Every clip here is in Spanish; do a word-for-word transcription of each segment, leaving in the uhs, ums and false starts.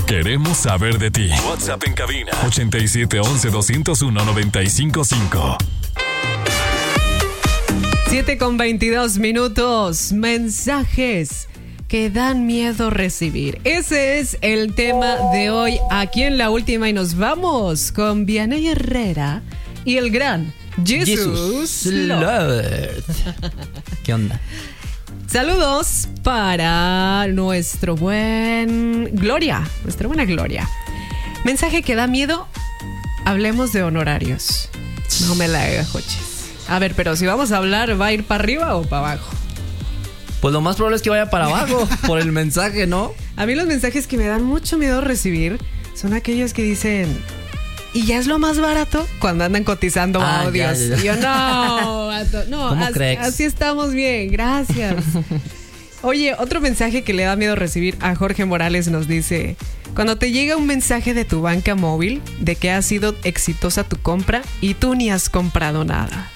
Queremos saber de ti. WhatsApp en cabina ochenta y siete once doscientos uno noventa y cinco cinco. siete con veintidós minutos. Mensajes que dan miedo recibir. Ese es el tema de hoy aquí en La Última y nos vamos con Vianey Herrera y el gran Jesus Lord. ¿Qué onda? Saludos para nuestro buen Gloria, nuestra buena Gloria. Mensaje que da miedo, hablemos de honorarios. No me la hagas, Joches. A ver, pero si vamos a hablar, ¿va a ir para arriba o para abajo? Pues lo más probable es que vaya para abajo por el mensaje, ¿no? A mí los mensajes que me dan mucho miedo recibir son aquellos que dicen... ¿Y ya es lo más barato? Cuando andan cotizando ah, audios. Ya, ya, ya. Y yo, no, vato, no, ¿Cómo as, crees? Así estamos bien, gracias. Oye, otro mensaje que le da miedo recibir a Jorge Morales nos dice: cuando te llega un mensaje de tu banca móvil de que ha sido exitosa tu compra y tú ni has comprado nada.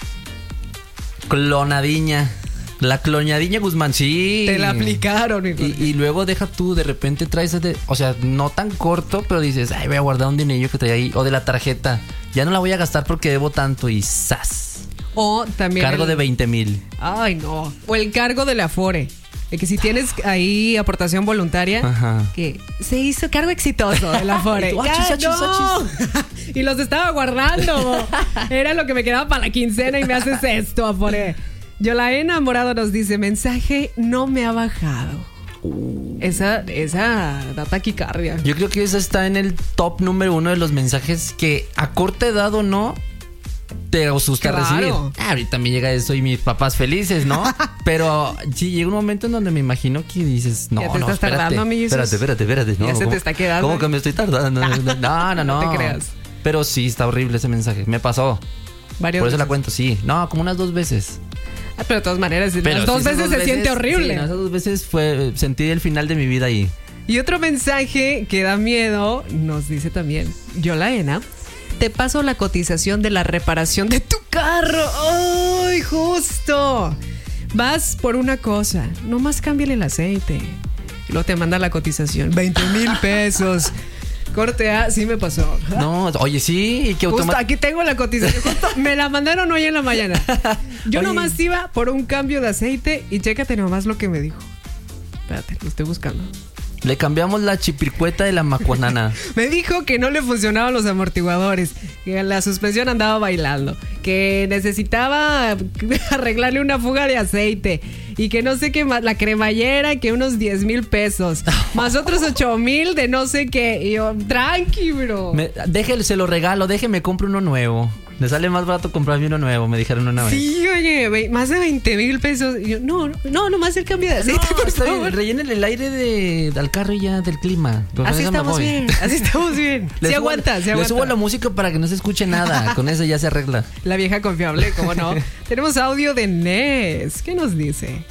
Clonadiña. La cloñadiña Guzmán, sí. Te la aplicaron. Y, y luego deja tú, de repente traes, de, o sea, no tan corto, pero dices, ay, voy a guardar un dinerillo que traía ahí. O de la tarjeta, ya no la voy a gastar porque debo tanto y ¡zas! O también cargo el... de veinte mil. Ay, no. O el cargo del Afore. De que si tienes ahí aportación voluntaria, ajá, que se hizo cargo exitoso del Afore. Y, tú, achis, achis, no. Y los estaba guardando. Era lo que me quedaba para la quincena y me haces esto, Afore. Yola Enamorado nos dice: mensaje no me ha bajado. Uh. Esa, esa da taquicardia. Yo creo que esa está en el top número uno de los mensajes que a corta edad o no te asusta claro. recibir. Ah, ahorita me llega eso y mis papás felices, ¿no? Pero sí llega un momento en donde me imagino que dices, no, ya te no, estás espérate, tardando, amiguitos. Espérate, espérate, espérate. No, ya se ¿cómo, te está quedando. ¿Cómo que me estoy tardando? No, no, no. No te creas. Pero sí, está horrible ese mensaje. Me pasó. Varias Por eso veces. La cuento, sí. No, como unas dos veces. Ah, pero de todas maneras, pero las dos sí, veces dos se veces, siente horrible. Sí, no, esas dos veces fue, sentí el final de mi vida ahí. Y otro mensaje que da miedo nos dice también Yola Ena: te paso la cotización de la reparación de tu carro. ¡Ay, justo! Vas por una cosa, nomás cámbiale el aceite. Y luego te manda la cotización, veinte mil pesos. Corte A, sí me pasó. No, oye, sí, y que Justo automa- aquí tengo la cotización. Justo me la mandaron hoy en la mañana. Yo oye. nomás iba por un cambio de aceite y chécate nomás lo que me dijo. Espérate, lo estoy buscando. Le cambiamos la chipircueta de la macuanana. Me dijo que no le funcionaban los amortiguadores, que la suspensión andaba bailando, que necesitaba arreglarle una fuga de aceite y que no sé qué más, la cremallera, que unos diez mil pesos, más otros ocho mil de no sé qué. Y yo, tranqui, bro. Me, déjele, se lo regalo, déjeme, compro uno nuevo. Le sale más barato comprarme uno nuevo, me dijeron una vez. Sí, oye, ve, más de veinte mil pesos. Y yo, no, no, nomás el cambio de aceite, no, por está favor. bien, rellénenle el aire de, del carro y ya del clima. Con así estamos bien, así estamos bien. Le sí subo, aguanta, sí aguanta. Le subo la música para que no se escuche nada. Con eso ya se arregla. La vieja confiable, ¿cómo no? Tenemos audio de Nes. ¿Qué nos dice?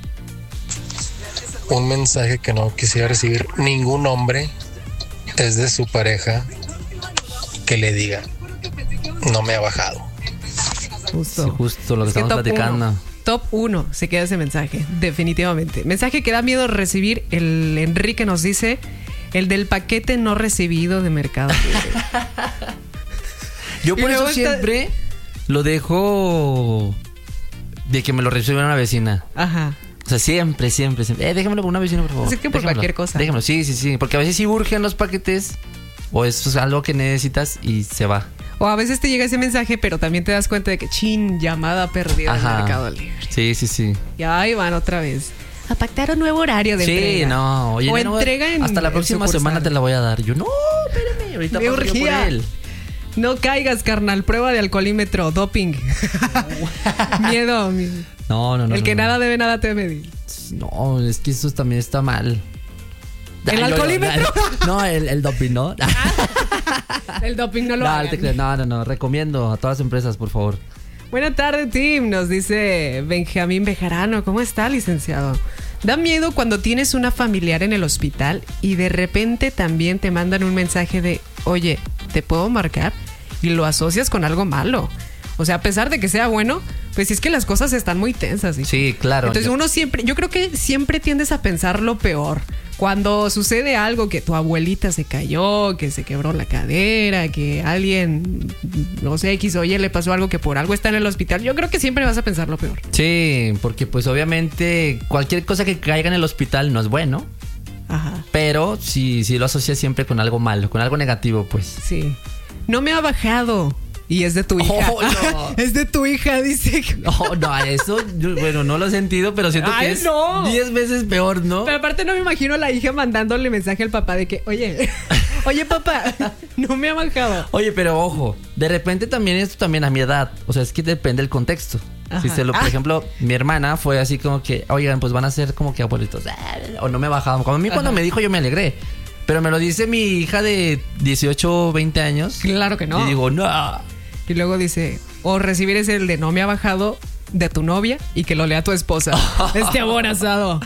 Un mensaje que no quisiera recibir ningún hombre es de su pareja que le diga: no me ha bajado. Justo, sí, justo lo que es estamos que platicando. Uno, top uno se queda ese mensaje, definitivamente. Mensaje que da miedo recibir. El Enrique nos dice: el del paquete no recibido de Mercado Libre. Yo por eso siempre está... lo dejo de que me lo reciba una vecina. Ajá. O sea, siempre, siempre, siempre. Eh, déjamelo por una vecina, por favor. Así que por déjamelo, cualquier cosa. Déjamelo, sí, sí, sí. Porque a veces sí urgen los paquetes o es algo que necesitas y se va. O a veces te llega ese mensaje, pero también te das cuenta de que, chin, llamada perdida en Mercado Libre. Sí, sí, sí. Y ahí van otra vez. A pactar un nuevo horario de sí, entrega. Sí, no. Oye, o no, entrega en hasta la próxima sucursal. semana te la voy a dar. Yo, no, espérame. Ahorita paso yo por él. No caigas, carnal. Prueba de alcoholímetro, doping. Miedo. No, no, no. El que no, nada no. debe, nada teme. No, es que eso también está mal. ¿El Ay, alcoholímetro? No, no, el, el doping, ¿no? El doping no lo no, hagan. No, no, no, no. Recomiendo a todas las empresas, por favor. Buena tarde, Tim. Nos dice Benjamín Bejarano. ¿Cómo está, licenciado? Da miedo cuando tienes una familiar en el hospital y de repente también te mandan un mensaje de: oye, ¿te puedo marcar? Y lo asocias con algo malo. O sea, a pesar de que sea bueno, pues es que las cosas están muy tensas. ¿Sí? Sí, claro. Entonces yo... uno siempre, yo creo que siempre tiendes a pensar lo peor. Cuando sucede algo, que tu abuelita se cayó, que se quebró la cadera, que alguien, no sé, X o Y le pasó algo que por algo está en el hospital, yo creo que siempre vas a pensar lo peor. Sí, porque pues obviamente cualquier cosa que caiga en el hospital no es bueno. Ajá. Pero si, si lo asocias siempre con algo malo, con algo negativo, pues. Sí. No me ha bajado. Y es de tu hija. Oh, no. Es de tu hija, dice. No, no, eso, yo, bueno, no lo he sentido, pero siento Ay, que es no. diez veces peor, ¿no? Pero aparte no me imagino a la hija mandándole mensaje al papá de que, oye, oye papá, no me ha bajado. Oye, pero ojo, de repente también esto también a mi edad, o sea, es que depende del contexto. Ajá. Si se lo, por Ah. ejemplo, mi hermana fue así como que, oigan, pues van a ser como que abuelitos, o no me he bajado. Cuando a mí cuando Ajá. me dijo yo me alegré. Pero me lo dice mi hija de dieciocho, veinte años. Claro que no. Y digo, no. Y luego dice, o recibir es el de no me ha bajado de tu novia y que lo lea tu esposa. Este aborazado.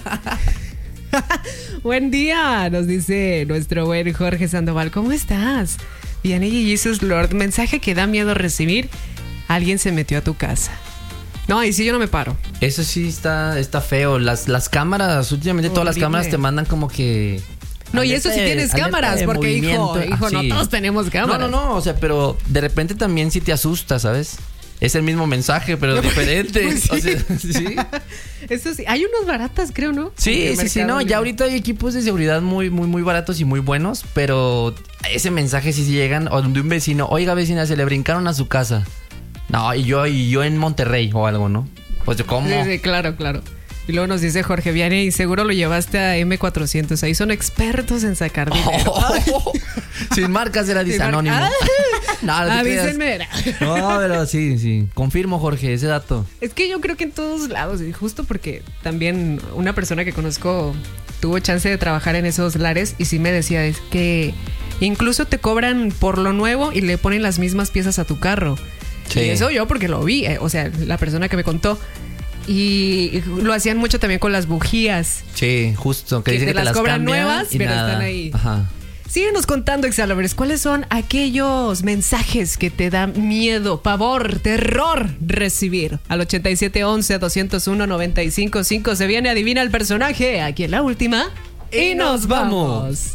Buen día, nos dice nuestro buen Jorge Sandoval. ¿Cómo estás? Bien, y Jesus Lord, mensaje que da miedo recibir. Alguien se metió a tu casa. No, y sí, yo no me paro. Eso sí está, está feo. Las, las cámaras, últimamente todas las Horrible. cámaras te mandan como que... No, y eso sí alerta de- tienes alerta cámaras, de porque hijo, movimiento. hijo, Ah, no sí. todos tenemos cámaras. No, no, no, o sea, pero de repente también sí te asusta, ¿sabes? Es el mismo mensaje, pero diferente. Pues sí. O sea, sí. Eso sí, hay unos baratas, creo, ¿no? Sí, En sí, sí, Mercado no, Libre. ya ahorita hay equipos de seguridad muy, muy, muy baratos y muy buenos, pero ese mensaje sí, sí llegan, o de un vecino, oiga vecina, se le brincaron a su casa. No, y yo, y yo en Monterrey o algo, ¿no? Pues ¿cómo? Sí, sí, claro, claro. Y luego nos dice Jorge Vianney, seguro lo llevaste a eme cuatrocientos. Ahí son expertos en sacar dinero. Oh, sin marcas era dice Sin mar- anónimo. Ah. No, no te creas. Avísenme. No, pero sí, sí. Confirmo, Jorge, ese dato. Es que yo creo que en todos lados, y justo porque también una persona que conozco tuvo chance de trabajar en esos lares y sí me decía, es que incluso te cobran por lo nuevo y le ponen las mismas piezas a tu carro. Sí. Y eso yo porque lo vi, eh, o sea, la persona que me contó. Y lo hacían mucho también con las bujías. Sí, justo. Que, Que dicen te que te las cobran cambian nuevas, y pero nada. están ahí. Ajá. Síguenos contando, Exalovers, ¿cuáles son aquellos mensajes que te dan miedo, pavor, terror recibir? Al ochenta y siete once, doscientos uno, noventa y cinco cinco se viene Adivina el personaje, aquí en la última. Y nos vamos.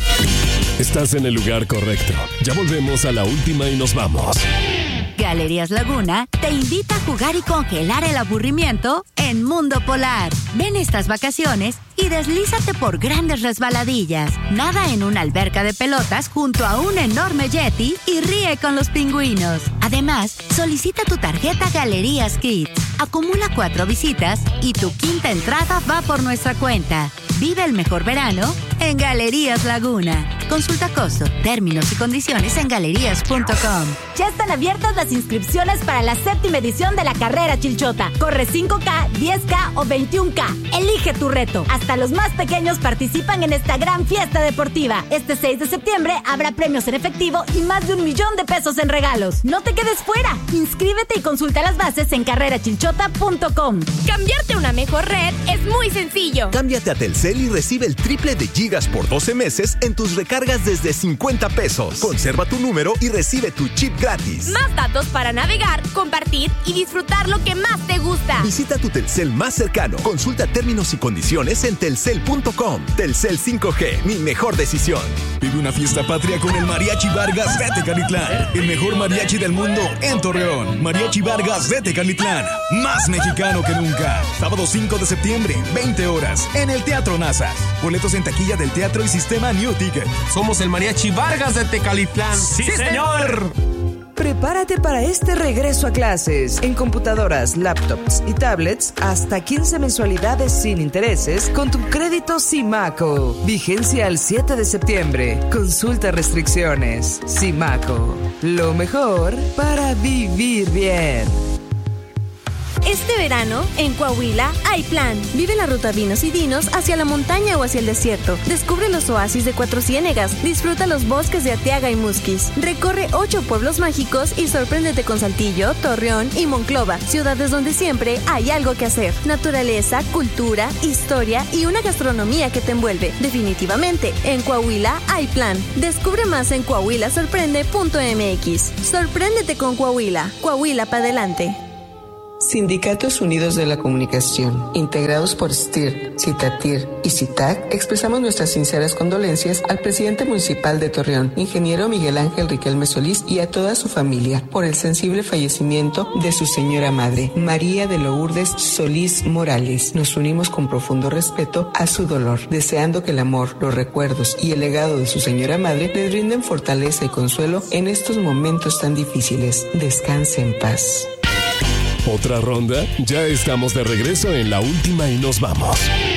Estás en el lugar correcto. Ya volvemos a la última y nos vamos. Galerías Laguna te invita a jugar y congelar el aburrimiento en Mundo Polar. Ven estas vacaciones y deslízate por grandes resbaladillas. Nada en una alberca de pelotas junto a un enorme yeti y ríe con los pingüinos. Además, solicita tu tarjeta Galerías Kids. Acumula cuatro visitas y tu quinta entrada va por nuestra cuenta. Vive el mejor verano en Galerías Laguna. Consulta costo, términos y condiciones en galerías punto com. Ya están abiertas las inscripciones para la séptima edición de la carrera Chilchota. Corre cinco K, diez K o veintiún K. Elige tu reto. Hasta los más pequeños participan en esta gran fiesta deportiva. Este seis de septiembre habrá premios en efectivo y más de un millón de pesos en regalos. No te quedes fuera. Inscríbete y consulta las bases en carrera chilchota punto com. Cambiarte a una mejor red es muy sencillo. Cámbiate a Telcel y recibe el triple de gigas por doce meses en tus recargas desde cincuenta pesos. Conserva tu número y recibe tu chip gratis. Más datos para navegar, compartir y disfrutar lo que más te gusta. Visita tu Telcel más cercano. Consulta términos y condiciones en telcel punto com. Telcel cinco G, mi mejor decisión. Vive una fiesta patria con el Mariachi Vargas de Tecalitlán. El mejor mariachi del mundo en Torreón. Mariachi Vargas de Tecalitlán. Más mexicano que nunca. Sábado cinco de septiembre, veinte horas, en el Teatro Nazas. Boletos en taquilla del teatro y sistema New Ticket. Somos el Mariachi Vargas de Tecalitlán. ¡Sí, señor! Prepárate para este regreso a clases. En computadoras, laptops y tablets, hasta quince mensualidades sin intereses con tu crédito Simaco. Vigencia al siete de septiembre. Consulta restricciones. Simaco. Lo mejor para vivir bien. Este verano, en Coahuila, hay plan. Vive la ruta Vinos y Dinos hacia la montaña o hacia el desierto. Descubre los oasis de Cuatro Ciénegas. Disfruta los bosques de Arteaga y Musquis. Recorre ocho pueblos mágicos y sorpréndete con Saltillo, Torreón y Monclova, ciudades donde siempre hay algo que hacer. Naturaleza, cultura, historia y una gastronomía que te envuelve. Definitivamente, en Coahuila hay plan. Descubre más en coahuila sorprende punto m x. Sorpréndete con Coahuila. Coahuila para adelante. Sindicatos Unidos de la Comunicación, integrados por S T I R, Citatir y CITAC, expresamos nuestras sinceras condolencias al presidente municipal de Torreón, ingeniero Miguel Ángel Riquelme Solís, y a toda su familia por el sensible fallecimiento de su señora madre, María de Lourdes Solís Morales. Nos unimos con profundo respeto a su dolor, deseando que el amor, los recuerdos y el legado de su señora madre les brinden fortaleza y consuelo en estos momentos tan difíciles. Descanse en paz. ¿Otra ronda? Ya estamos de regreso en la última y nos vamos.